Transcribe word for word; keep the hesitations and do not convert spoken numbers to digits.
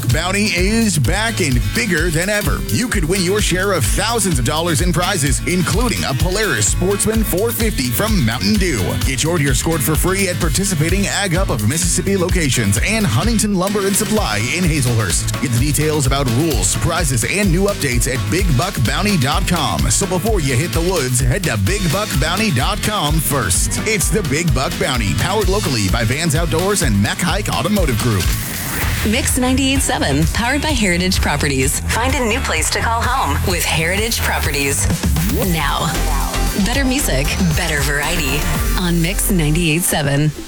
Bounty is back and bigger than ever. You could win your share of thousands of dollars in prizes, including a Polaris Sportsman four fifty from Mountain Dew. Get your deer scored for free at participating Ag Up of Mississippi locations and Huntington Lumber and Supply in Hazelhurst. Get the details about rules, prizes, and new updates at big buck bounty dot com. So before you hit the woods, head to big buck bounty dot com first. It's the Big Buck Bounty, powered locally by Vans Outdoors and Mack Hike Automotive Group. Mix ninety-eight point seven, powered by Heritage Properties. Find a new place to call home with Heritage Properties. Now, better music, better variety on Mix ninety-eight point seven.